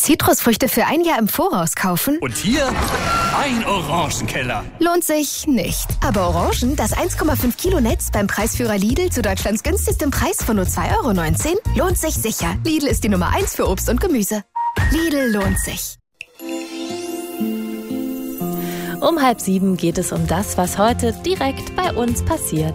Zitrusfrüchte für ein Jahr im Voraus kaufen? Und hier ein Orangenkeller. Lohnt sich nicht. Aber Orangen, das 1,5 Kilo Netz beim Preisführer Lidl zu Deutschlands günstigstem Preis von nur 2,19 €, lohnt sich sicher. Lidl ist die Nummer 1 für Obst und Gemüse. Lidl lohnt sich. Um 6:30 geht es um das, was heute direkt bei uns passiert.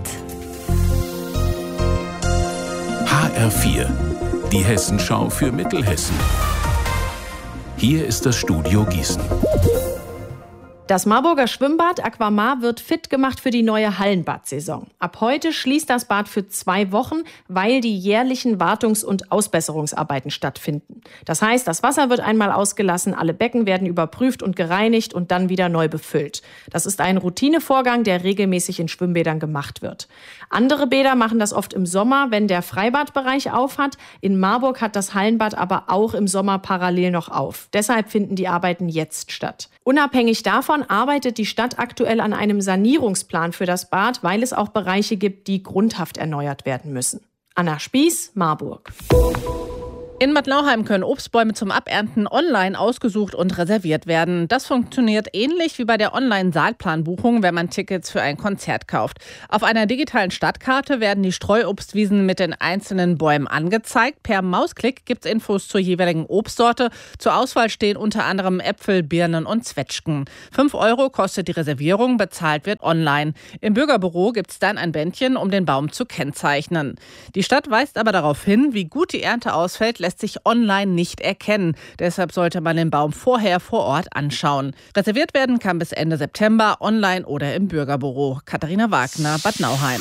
HR4, die Hessenschau für Mittelhessen. Hier ist das Studio Gießen. Das Marburger Schwimmbad Aquamar wird fit gemacht für die neue Hallenbadsaison. Ab heute schließt das Bad für 2 Wochen, weil die jährlichen Wartungs- und Ausbesserungsarbeiten stattfinden. Das heißt, das Wasser wird einmal ausgelassen, alle Becken werden überprüft und gereinigt und dann wieder neu befüllt. Das ist ein Routinevorgang, der regelmäßig in Schwimmbädern gemacht wird. Andere Bäder machen das oft im Sommer, wenn der Freibadbereich auf hat. In Marburg hat das Hallenbad aber auch im Sommer parallel noch auf. Deshalb finden die Arbeiten jetzt statt. Unabhängig davon arbeitet die Stadt aktuell an einem Sanierungsplan für das Bad, weil es auch Bereiche gibt, die grundhaft erneuert werden müssen. Anna Spieß, Marburg. In Bad Nauheim können Obstbäume zum Abernten online ausgesucht und reserviert werden. Das funktioniert ähnlich wie bei der Online-Saalplanbuchung, wenn man Tickets für ein Konzert kauft. Auf einer digitalen Stadtkarte werden die Streuobstwiesen mit den einzelnen Bäumen angezeigt. Per Mausklick gibt es Infos zur jeweiligen Obstsorte. Zur Auswahl stehen unter anderem Äpfel, Birnen und Zwetschgen. 5 € kostet die Reservierung, bezahlt wird online. Im Bürgerbüro gibt es dann ein Bändchen, um den Baum zu kennzeichnen. Die Stadt weist aber darauf hin, wie gut die Ernte ausfällt, lässt sich online nicht erkennen. Deshalb sollte man den Baum vorher vor Ort anschauen. Reserviert werden kann bis Ende September online oder im Bürgerbüro. Katharina Wagner, Bad Nauheim.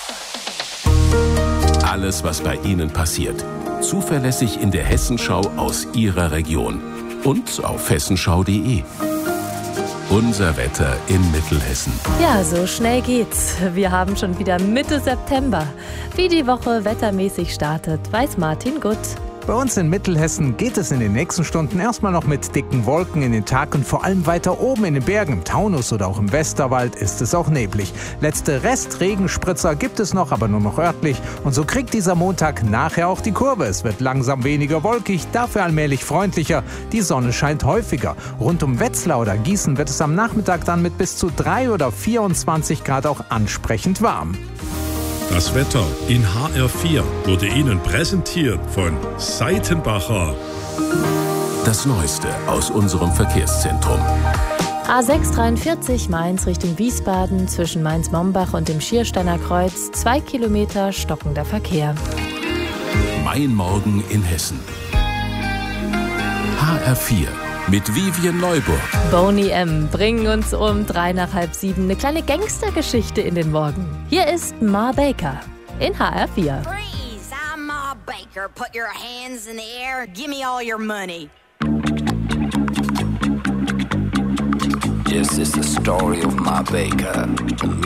Alles, was bei Ihnen passiert. Zuverlässig in der Hessenschau aus Ihrer Region. Und auf hessenschau.de. Unser Wetter in Mittelhessen. Ja, so schnell geht's. Wir haben schon wieder Mitte September. Wie die Woche wettermäßig startet, weiß Martin Gutt. Bei uns in Mittelhessen geht es in den nächsten Stunden erstmal noch mit dicken Wolken in den Tag und vor allem weiter oben in den Bergen, im Taunus oder auch im Westerwald ist es auch neblig. Letzte Restregenspritzer gibt es noch, aber nur noch örtlich. Und so kriegt dieser Montag nachher auch die Kurve. Es wird langsam weniger wolkig, dafür allmählich freundlicher. Die Sonne scheint häufiger. Rund um Wetzlar oder Gießen wird es am Nachmittag dann mit bis zu 3 oder 24 Grad auch ansprechend warm. Das Wetter in HR4 wurde Ihnen präsentiert von Seitenbacher. Das Neueste aus unserem Verkehrszentrum. A6 43 Mainz Richtung Wiesbaden zwischen Mainz-Mombach und dem Schiersteiner Kreuz. 2 Kilometer stockender Verkehr. Mein Morgen in Hessen. HR4 mit Vivian Neuburg. Boney M. bringen uns um 6:03 eine kleine Gangstergeschichte in den Morgen. Hier ist Ma Baker in HR4. Freeze! I'm Ma Baker. Put your hands in the air. Give me all your money. This is the story of Ma Baker, a